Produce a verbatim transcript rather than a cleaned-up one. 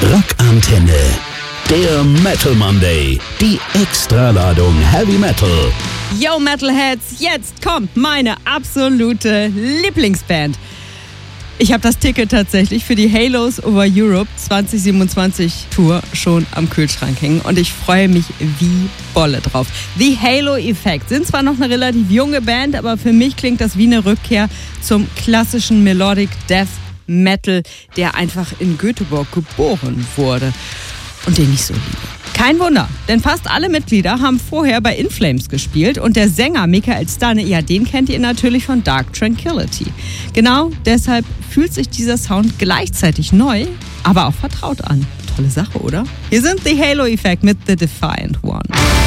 Rockantenne. Der Metal Monday. Die Extraladung Heavy Metal. Yo Metalheads, jetzt kommt meine absolute Lieblingsband. Ich habe das Ticket tatsächlich für die Halos Over Europe zwanzig siebenundzwanzig Tour schon am Kühlschrank hängen und ich freue mich wie Bolle drauf. The Halo Effect sind zwar noch eine relativ junge Band, aber für mich klingt das wie eine Rückkehr zum klassischen Melodic Death Metal, der einfach in Göteborg geboren wurde und den ich so liebe. Kein Wunder, denn fast alle Mitglieder haben vorher bei In Flames gespielt und der Sänger Michael Stanne, ja, den kennt ihr natürlich von Dark Tranquillity. Genau deshalb fühlt sich dieser Sound gleichzeitig neu, aber auch vertraut an. Tolle Sache, oder? Hier sind The Halo Effect mit The Defiant One.